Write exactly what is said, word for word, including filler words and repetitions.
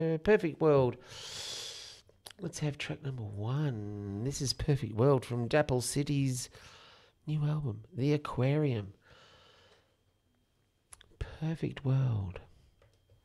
Perfect World. Let's have track number one. This is Perfect World from Dapple City's new album, The Aquarium. Perfect World.